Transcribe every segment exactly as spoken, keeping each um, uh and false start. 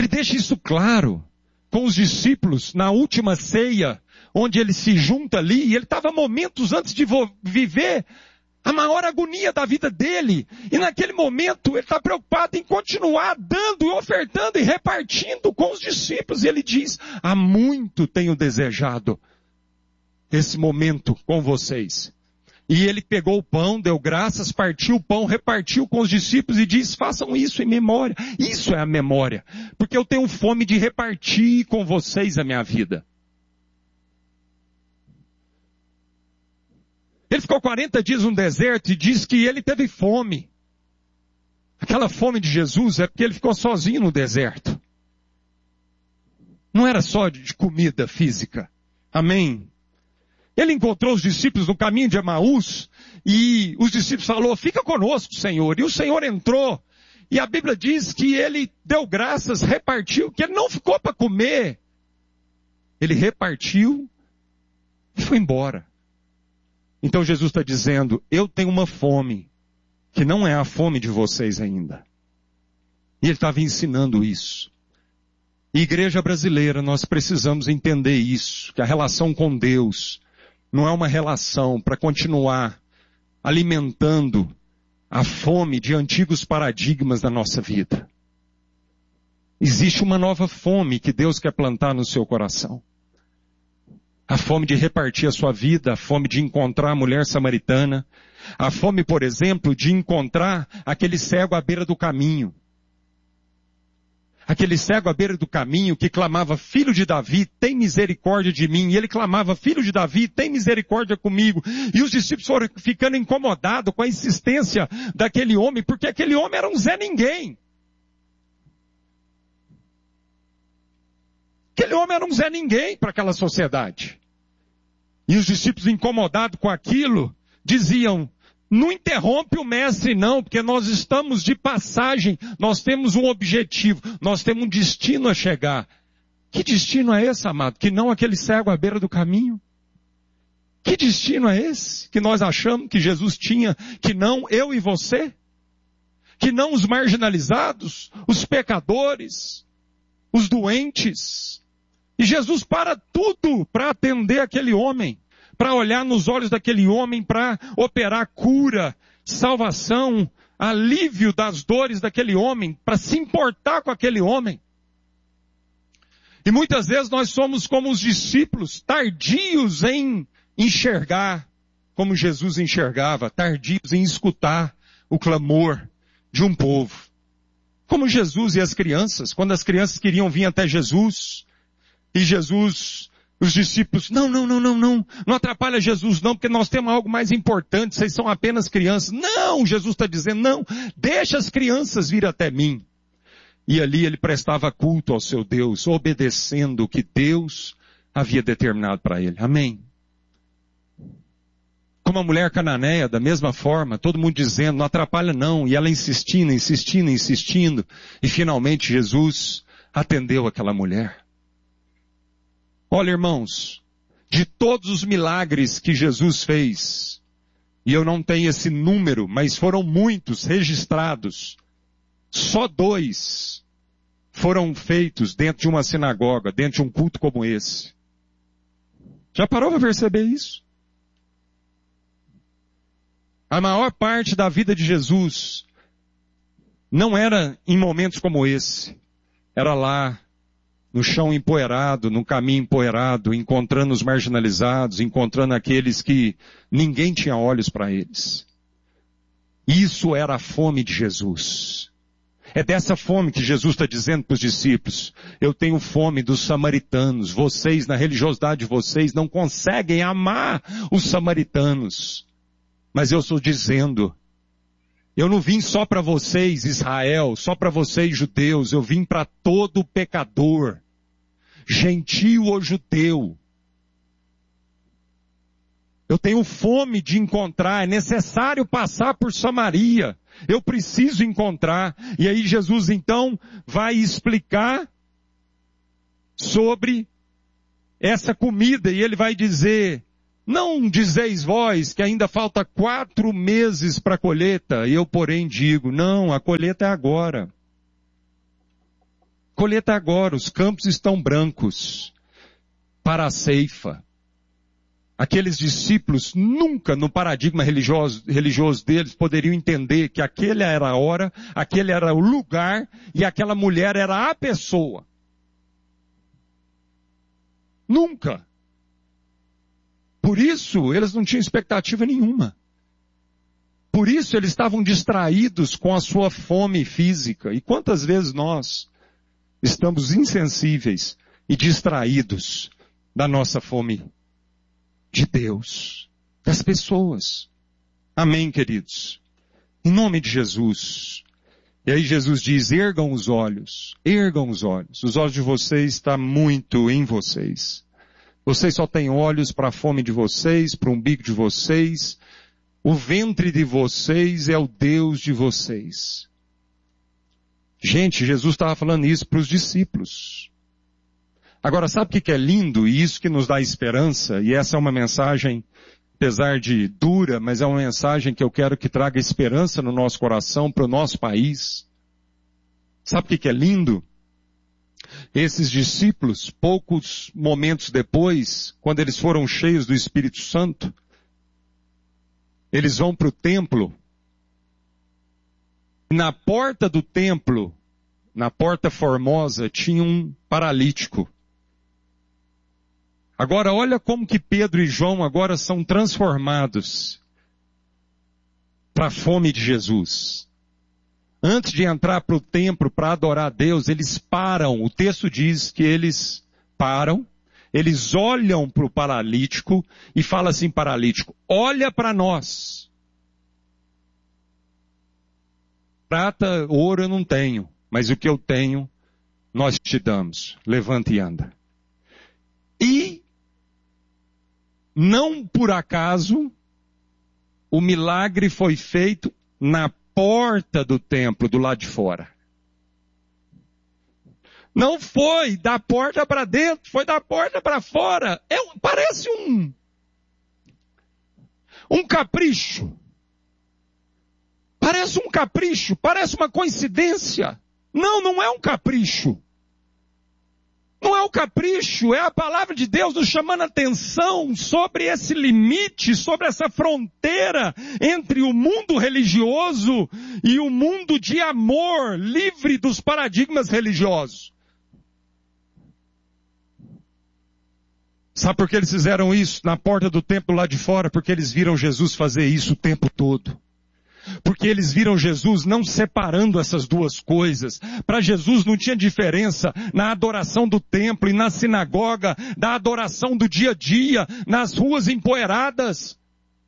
deixa isso claro com os discípulos na última ceia, onde ele se junta ali, e ele estava momentos antes de viver a maior agonia da vida dele. E naquele momento ele está preocupado em continuar dando e ofertando e repartindo com os discípulos. E ele diz, há muito tenho desejado esse momento com vocês. E ele pegou o pão, deu graças, partiu o pão, repartiu com os discípulos e diz, façam isso em memória. Isso é a memória. Porque eu tenho fome de repartir com vocês a minha vida. Ele ficou quarenta dias no deserto e diz que ele teve fome. Aquela fome de Jesus é porque ele ficou sozinho no deserto. Não era só de comida física. Amém? Ele encontrou os discípulos no caminho de Emaús e os discípulos falaram, fica conosco, Senhor. E o Senhor entrou e a Bíblia diz que ele deu graças, repartiu, que ele não ficou para comer. Ele repartiu e foi embora. Então Jesus está dizendo, eu tenho uma fome, que não é a fome de vocês ainda. E ele estava ensinando isso. E igreja brasileira, nós precisamos entender isso, que a relação com Deus não é uma relação para continuar alimentando a fome de antigos paradigmas da nossa vida. Existe uma nova fome que Deus quer plantar no seu coração. A fome de repartir a sua vida, a fome de encontrar a mulher samaritana, a fome, por exemplo, de encontrar aquele cego à beira do caminho. Aquele cego à beira do caminho que clamava, filho de Davi, tem misericórdia de mim. E ele clamava, filho de Davi, tem misericórdia comigo. E os discípulos foram ficando incomodados com a insistência daquele homem, porque aquele homem era um Zé Ninguém. Aquele homem era um Zé Ninguém para aquela sociedade. E os discípulos incomodados com aquilo, diziam, não interrompe o mestre não, porque nós estamos de passagem, nós temos um objetivo, nós temos um destino a chegar. Que destino é esse, amado? Que não aquele cego à beira do caminho? Que destino é esse que nós achamos que Jesus tinha, que não eu e você? Que não os marginalizados, os pecadores, os doentes? E Jesus para tudo para atender aquele homem, para olhar nos olhos daquele homem, para operar cura, salvação, alívio das dores daquele homem, para se importar com aquele homem. E muitas vezes nós somos como os discípulos, tardios em enxergar como Jesus enxergava, tardios em escutar o clamor de um povo. Como Jesus e as crianças, quando as crianças queriam vir até Jesus, e Jesus, os discípulos, não, não, não, não, não, não atrapalha Jesus não, porque nós temos algo mais importante, vocês são apenas crianças. Não, Jesus está dizendo, não, deixa as crianças vir até mim. E ali ele prestava culto ao seu Deus, obedecendo o que Deus havia determinado para ele. Amém. Como a mulher cananeia, da mesma forma, todo mundo dizendo, não atrapalha não, e ela insistindo, insistindo, insistindo, e finalmente Jesus atendeu aquela mulher. Olha, irmãos, de todos os milagres que Jesus fez, e eu não tenho esse número, mas foram muitos registrados, só dois foram feitos dentro de uma sinagoga, dentro de um culto como esse. Já parou para perceber isso? A maior parte da vida de Jesus não era em momentos como esse. Era lá, no chão empoeirado, no caminho empoeirado, encontrando os marginalizados, encontrando aqueles que ninguém tinha olhos para eles. Isso era a fome de Jesus. É dessa fome que Jesus está dizendo para os discípulos, eu tenho fome dos samaritanos, vocês, na religiosidade de vocês, não conseguem amar os samaritanos. Mas eu estou dizendo, eu não vim só para vocês, Israel, só para vocês, judeus, eu vim para todo pecador, gentil ou judeu. Eu tenho fome de encontrar, é necessário passar por Samaria, eu preciso encontrar. E aí Jesus então vai explicar sobre essa comida e ele vai dizer, não dizeis vós que ainda falta quatro meses para a colheita? E eu, porém, digo, não, a colheita é agora. colheita é agora, os campos estão brancos para a ceifa. Aqueles discípulos nunca no paradigma religioso, religioso deles poderiam entender que aquele era a hora, aquele era o lugar e aquela mulher era a pessoa. Nunca. Por isso eles não tinham expectativa nenhuma. Por isso eles estavam distraídos com a sua fome física. E quantas vezes nós estamos insensíveis e distraídos da nossa fome de Deus, das pessoas. Amém, queridos? Em nome de Jesus. E aí Jesus diz, ergam os olhos, ergam os olhos. Os olhos de vocês estão muito em vocês. Vocês só têm olhos para a fome de vocês, para o umbigo de vocês. O ventre de vocês é o Deus de vocês. Gente, Jesus estava falando isso para os discípulos. Agora, sabe o que é lindo? E isso que nos dá esperança, e essa é uma mensagem, apesar de dura, mas é uma mensagem que eu quero que traga esperança no nosso coração, para o nosso país. Sabe o que é lindo? Esses discípulos, poucos momentos depois, quando eles foram cheios do Espírito Santo, eles vão para o templo. Na porta do templo, na porta formosa, tinha um paralítico. Agora olha como que Pedro e João agora são transformados para a fome de Jesus. Antes de entrar para o templo para adorar a Deus, eles param. O texto diz que eles param, eles olham para o paralítico e falam assim, paralítico, olha para nós. Prata, ouro eu não tenho, mas o que eu tenho, nós te damos. Levanta e anda. E, não por acaso, o milagre foi feito na porta do templo, do lado de fora. Não foi da porta para dentro, foi da porta para fora. É, parece um, um capricho. Parece um capricho, parece uma coincidência. Não, não é um capricho. Não é um capricho, é a palavra de Deus nos chamando a atenção sobre esse limite, sobre essa fronteira entre o mundo religioso e o mundo de amor, livre dos paradigmas religiosos. Sabe por que eles fizeram isso na porta do templo lá de fora? Porque eles viram Jesus fazer isso o tempo todo. Porque eles viram Jesus não separando essas duas coisas. Para Jesus não tinha diferença na adoração do templo e na sinagoga, da adoração do dia a dia, nas ruas empoeiradas.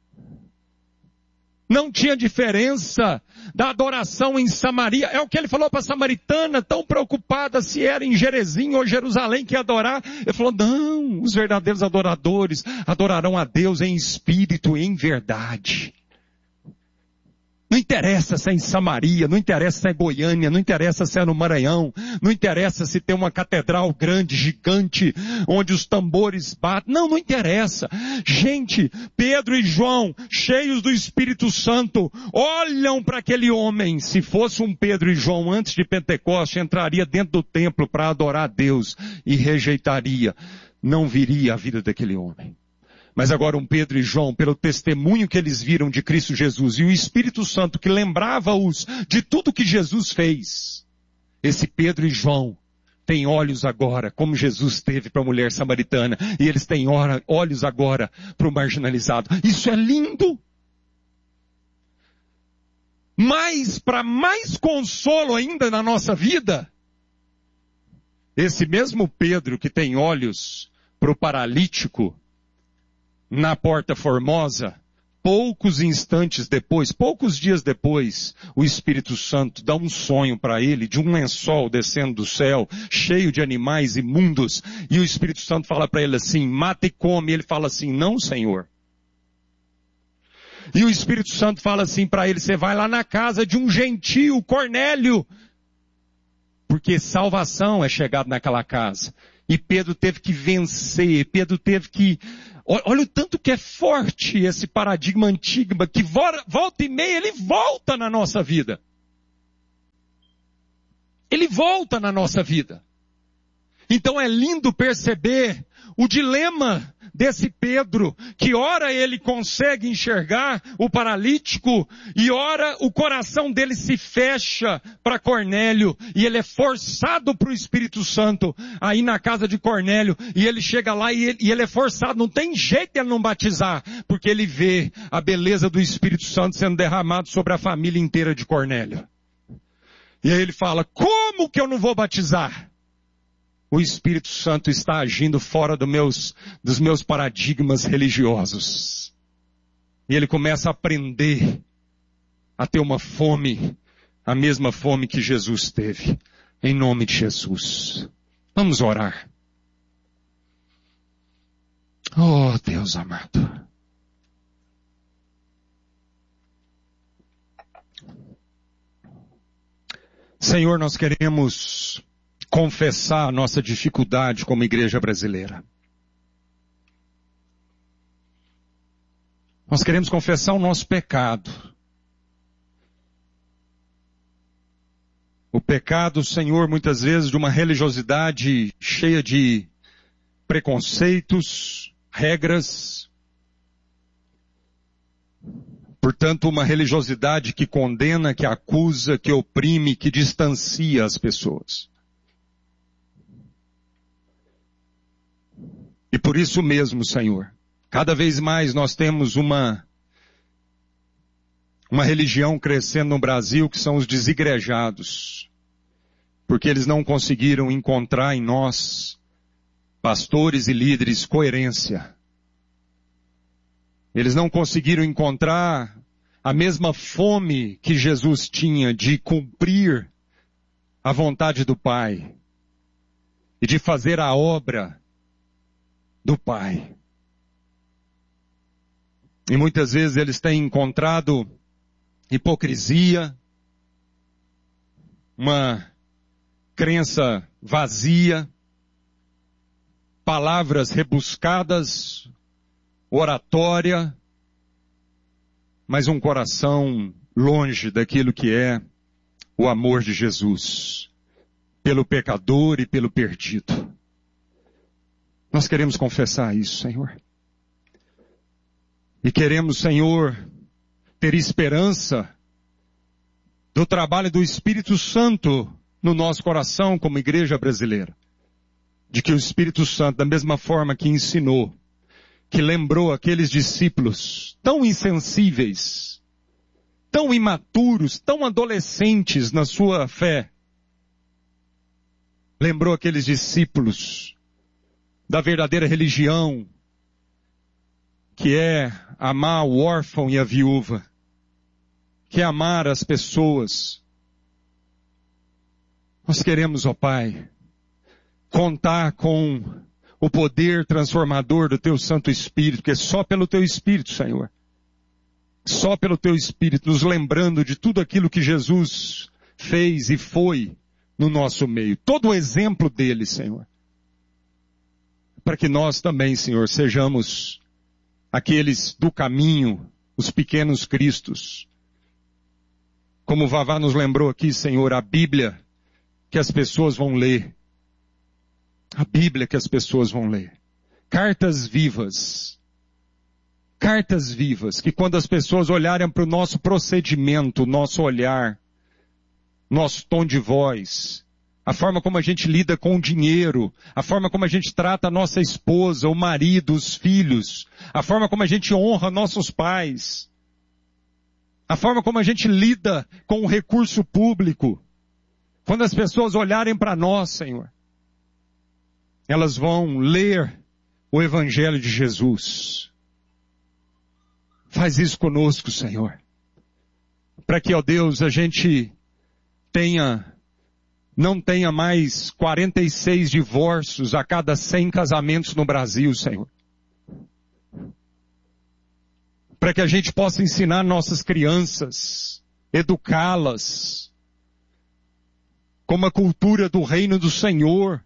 Não tinha diferença da adoração em Samaria. É o que ele falou para a samaritana, tão preocupada se era em Gerezim ou Jerusalém que ia adorar. Ele falou, não, os verdadeiros adoradores adorarão a Deus em espírito e em verdade. Não interessa se é em Samaria, não interessa se é em Goiânia, não interessa se é no Maranhão, não interessa se tem uma catedral grande, gigante, onde os tambores batem. Não, não interessa. Gente, Pedro e João, cheios do Espírito Santo, olham para aquele homem. Se fosse um Pedro e João antes de Pentecoste, entraria dentro do templo para adorar a Deus e rejeitaria. Não viria a vida daquele homem. Mas agora um Pedro e João, pelo testemunho que eles viram de Cristo Jesus e o Espírito Santo que lembrava-os de tudo que Jesus fez, esse Pedro e João têm olhos agora, como Jesus teve para a mulher samaritana, e eles têm olhos agora para o marginalizado. Isso é lindo! Mas, para mais consolo ainda na nossa vida, esse mesmo Pedro que tem olhos para o paralítico, na porta formosa, poucos instantes depois, poucos dias depois, o Espírito Santo dá um sonho para ele de um lençol descendo do céu, cheio de animais imundos, e o Espírito Santo fala para ele assim, mata e come. Ele fala assim, não, Senhor. E o Espírito Santo fala assim para ele, você vai lá na casa de um gentio, Cornélio, porque salvação é chegada naquela casa. E Pedro teve que vencer, Pedro teve que... Olha o tanto que é forte esse paradigma antigo, que volta e meia ele volta na nossa vida. Ele volta na nossa vida. Então é lindo perceber o dilema desse Pedro, que ora ele consegue enxergar o paralítico e ora o coração dele se fecha para Cornélio e ele é forçado para o Espírito Santo aí na casa de Cornélio e ele chega lá e ele, e ele é forçado, não tem jeito de ele não batizar, porque ele vê a beleza do Espírito Santo sendo derramado sobre a família inteira de Cornélio. E aí ele fala, como que eu não vou batizar? O Espírito Santo está agindo fora do meus, dos meus paradigmas religiosos. E ele começa a aprender a ter uma fome, a mesma fome que Jesus teve. Em nome de Jesus. Vamos orar. Oh, Deus amado. Senhor, nós queremos confessar a nossa dificuldade como igreja brasileira. Nós queremos confessar o nosso pecado. O pecado, Senhor, muitas vezes de uma religiosidade cheia de preconceitos, regras. Portanto, uma religiosidade que condena, que acusa, que oprime, que distancia as pessoas. E por isso mesmo, Senhor, cada vez mais nós temos uma, uma religião crescendo no Brasil que são os desigrejados. Porque eles não conseguiram encontrar em nós, pastores e líderes, coerência. Eles não conseguiram encontrar a mesma fome que Jesus tinha de cumprir a vontade do Pai e de fazer a obra do Pai. E muitas vezes eles têm encontrado hipocrisia, uma crença vazia, palavras rebuscadas, oratória, mas um coração longe daquilo que é o amor de Jesus, pelo pecador e pelo perdido. Nós queremos confessar isso, Senhor. E queremos, Senhor, ter esperança do trabalho do Espírito Santo no nosso coração como igreja brasileira. De que o Espírito Santo, da mesma forma que ensinou, que lembrou aqueles discípulos tão insensíveis, tão imaturos, tão adolescentes na sua fé, lembrou aqueles discípulos da verdadeira religião, que é amar o órfão e a viúva, que é amar as pessoas. Nós queremos, ó Pai, contar com o poder transformador do Teu Santo Espírito, que é só pelo Teu Espírito, Senhor. Só pelo Teu Espírito, nos lembrando de tudo aquilo que Jesus fez e foi no nosso meio. Todo o exemplo dele, Senhor. Para que nós também, Senhor, sejamos aqueles do caminho, os pequenos cristos. Como o Vavá nos lembrou aqui, Senhor, a Bíblia que as pessoas vão ler. A Bíblia que as pessoas vão ler. Cartas vivas. Cartas vivas, que quando as pessoas olharem para o nosso procedimento, nosso olhar, nosso tom de voz, a forma como a gente lida com o dinheiro, a forma como a gente trata a nossa esposa, o marido, os filhos, a forma como a gente honra nossos pais, a forma como a gente lida com o recurso público. Quando as pessoas olharem para nós, Senhor, elas vão ler o Evangelho de Jesus. Faz isso conosco, Senhor. Para que, ó Deus, a gente tenha, não tenha mais quarenta e seis divórcios a cada cem casamentos no Brasil, Senhor. Para que a gente possa ensinar nossas crianças, educá-las com uma cultura do reino do Senhor,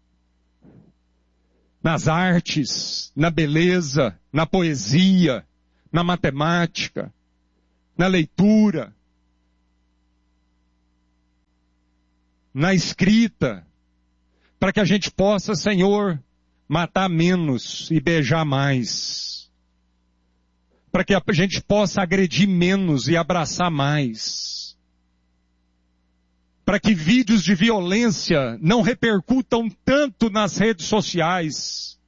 nas artes, na beleza, na poesia, na matemática, na leitura, na escrita, para que a gente possa, Senhor, matar menos e beijar mais. Para que a gente possa agredir menos e abraçar mais. Para que vídeos de violência não repercutam tanto nas redes sociais,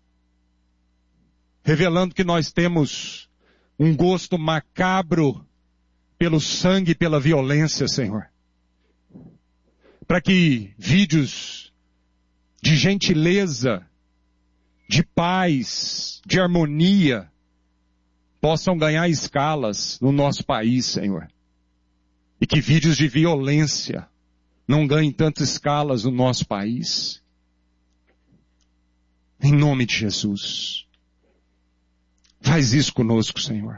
revelando que nós temos um gosto macabro pelo sangue e pela violência, Senhor. Para que vídeos de gentileza, de paz, de harmonia, possam ganhar escalas no nosso país, Senhor. E que vídeos de violência não ganhem tantas escalas no nosso país. Em nome de Jesus. Faz isso conosco, Senhor.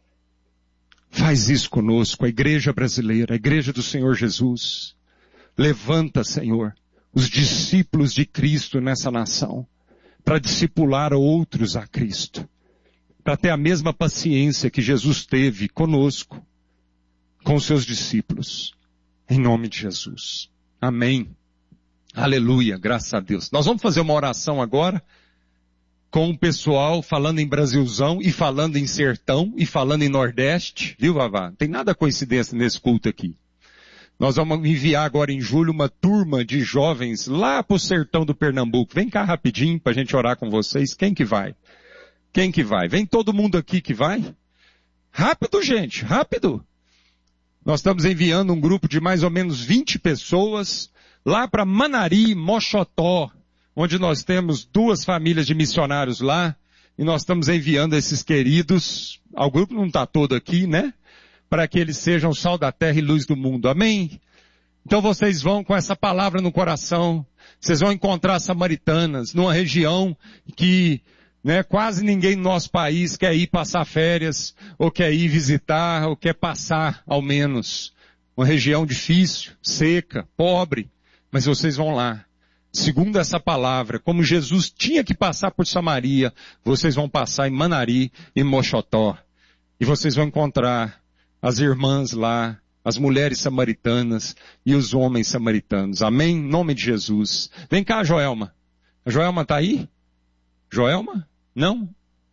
Faz isso conosco, a igreja brasileira, a igreja do Senhor Jesus. Levanta, Senhor, os discípulos de Cristo nessa nação, para discipular outros a Cristo, para ter a mesma paciência que Jesus teve conosco, com os seus discípulos, em nome de Jesus. Amém. Aleluia, graças a Deus. Nós vamos fazer uma oração agora, com o pessoal falando em Brasilzão, e falando em Sertão, e falando em Nordeste, viu, Vavá? Não tem nada coincidência nesse culto aqui. Nós vamos enviar agora em julho uma turma de jovens lá pro sertão do Pernambuco. Vem cá rapidinho pra gente orar com vocês. Quem que vai? Quem que vai? Vem todo mundo aqui que vai? Rápido, gente, rápido. Nós estamos enviando um grupo de mais ou menos vinte pessoas lá para Manari, Moxotó, onde nós temos duas famílias de missionários lá, e nós estamos enviando esses queridos, o grupo não está todo aqui, né? Para que eles sejam sal da terra e luz do mundo. Amém? Então vocês vão com essa palavra no coração. Vocês vão encontrar samaritanas numa região que, né, quase ninguém no nosso país quer ir passar férias, ou quer ir visitar, ou quer passar ao menos. Uma região difícil, seca, pobre, mas vocês vão lá. Segundo essa palavra, como Jesus tinha que passar por Samaria, vocês vão passar em Manari e Moxotó. E vocês vão encontrar as irmãs lá, as mulheres samaritanas e os homens samaritanos. Amém? Em nome de Jesus. Vem cá, Joelma. A Joelma está aí? Joelma? Não?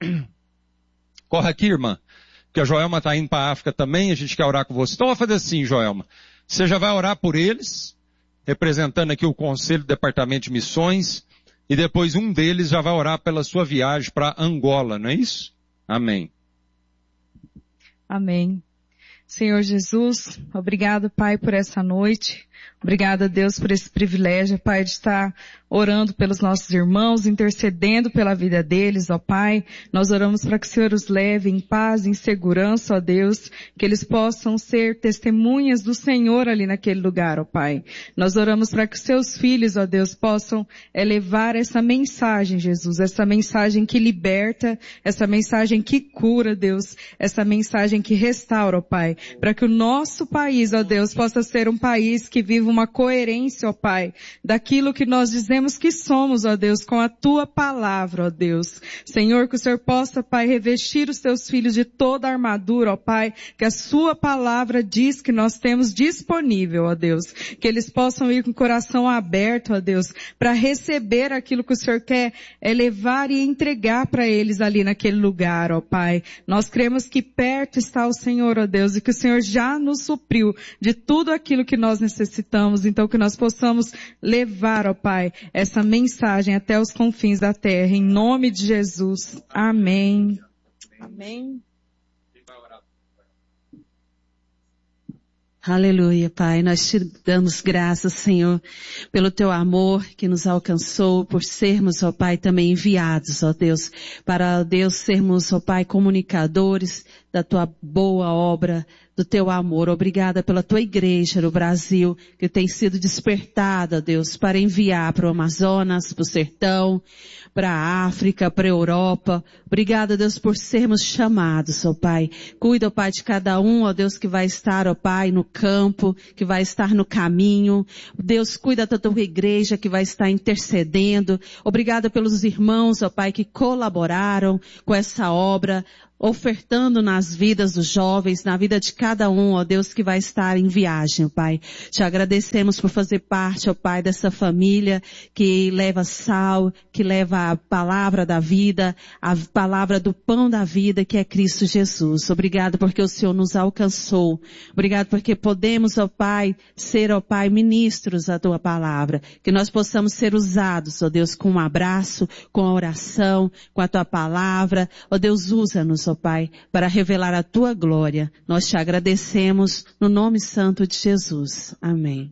Corre aqui, irmã. Porque a Joelma está indo para a África também, a gente quer orar com você. Então vai fazer assim, Joelma. Você já vai orar por eles, representando aqui o Conselho do Departamento de Missões, e depois um deles já vai orar pela sua viagem para Angola, não é isso? Amém. Amém. Senhor Jesus, obrigado, Pai, por essa noite. Obrigada, Deus, por esse privilégio, Pai, de estar orando pelos nossos irmãos, intercedendo pela vida deles, ó Pai. Nós oramos para que o Senhor os leve em paz, em segurança, ó Deus, que eles possam ser testemunhas do Senhor ali naquele lugar, ó Pai. Nós oramos para que os seus filhos, ó Deus, possam elevar essa mensagem, Jesus, essa mensagem que liberta, essa mensagem que cura, Deus, essa mensagem que restaura, ó Pai, para que o nosso país, ó Deus, possa ser um país que viva uma coerência, ó Pai, daquilo que nós dizemos que somos, ó Deus, com a Tua palavra, ó Deus. Senhor, que o Senhor possa, Pai, revestir os Teus filhos de toda a armadura, ó Pai, que a Sua palavra diz que nós temos disponível, ó Deus. Que eles possam ir com o coração aberto, ó Deus, para receber aquilo que o Senhor quer elevar e entregar para eles ali naquele lugar, ó Pai. Nós cremos que perto está o Senhor, ó Deus, e que o Senhor já nos supriu de tudo aquilo que nós necessitamos. Então que nós possamos levar, ó Pai, essa mensagem até os confins da terra, em nome de Jesus. Amém. Amém. Aleluia, Pai. Nós te damos graças, Senhor, pelo Teu amor que nos alcançou, por sermos, ó Pai, também enviados, ó Deus, para, ó Deus, sermos, ó Pai, comunicadores da Tua boa obra, do Teu amor. Obrigada pela Tua igreja no Brasil, que tem sido despertada, ó Deus, para enviar para o Amazonas, para o sertão, para a África, para a Europa. Obrigada, Deus, por sermos chamados, ó Pai. Cuida, ó Pai, de cada um, ó Deus, que vai estar, ó Pai, no campo, que vai estar no caminho. Deus, cuida da Tua igreja, que vai estar intercedendo. Obrigada pelos irmãos, ó Pai, que colaboraram com essa obra. ofertando nas vidas dos jovens, na vida de cada um, ó Deus, que vai estar em viagem, ó Pai. Te agradecemos por fazer parte, ó Pai, dessa família que leva sal, que leva a palavra da vida, a palavra do pão da vida, que é Cristo Jesus. Obrigado porque o Senhor nos alcançou. Obrigado porque podemos, ó Pai, ser, ó Pai, ministros da Tua palavra. Que nós possamos ser usados, ó Deus, com um abraço, com a oração, com a Tua palavra. Ó Deus, usa-nos, ó Pai, para revelar a Tua glória. Nós te agradecemos no nome santo de Jesus. Amém.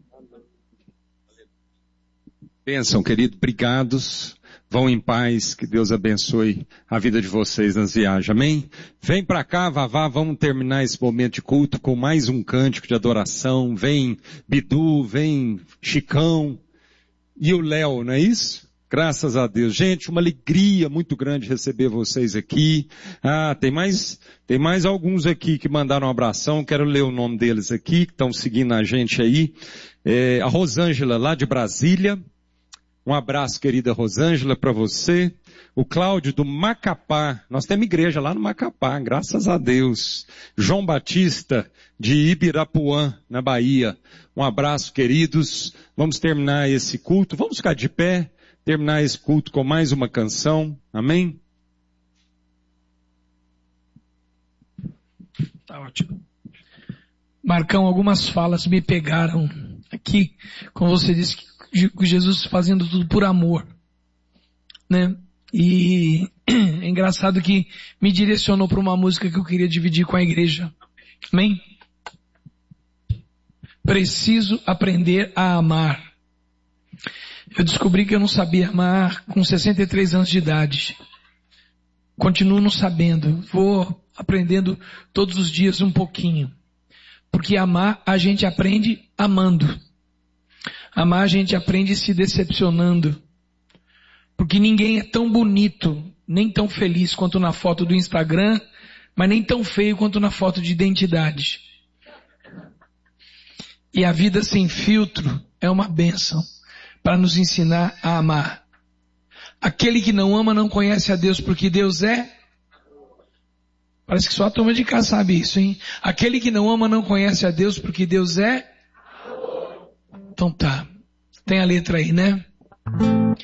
Bênção, querido. Obrigados. Vão em paz. Que Deus abençoe a vida de vocês nas viagens. Amém? Vem pra cá, Vavá. Vamos terminar esse momento de culto com mais um cântico de adoração. Vem Bidu, vem Chicão e o Léo, não é isso? Graças a Deus. Gente, uma alegria muito grande receber vocês aqui. Ah, tem mais, tem mais alguns aqui que mandaram um abração. Quero ler o nome deles aqui, que estão seguindo a gente aí. É, a Rosângela, lá de Brasília. Um abraço, querida Rosângela, para você. O Cláudio do Macapá. Nós temos igreja lá no Macapá, graças a Deus. João Batista de Ibirapuã, na Bahia. Um abraço, queridos. Vamos terminar esse culto. Vamos ficar de pé. Terminar esse culto com mais uma canção. Amém? Tá ótimo. Marcão, algumas falas me pegaram aqui, como você disse, que Jesus fazendo tudo por amor, né? E é engraçado que me direcionou para uma música que eu queria dividir com a igreja. Amém? Preciso aprender a amar. Eu descobri que eu não sabia amar com sessenta e três anos de idade. Continuo não sabendo. Vou aprendendo todos os dias um pouquinho. Porque amar a gente aprende amando. Amar a gente aprende se decepcionando. Porque ninguém é tão bonito, nem tão feliz quanto na foto do Instagram, mas nem tão feio quanto na foto de identidade. E a vida sem filtro é uma bênção para nos ensinar a amar. Aquele que não ama não conhece a Deus, porque Deus é... Parece que só a turma de cá sabe isso, hein? Aquele que não ama não conhece a Deus, porque Deus é... Então tá. Tem a letra aí, né?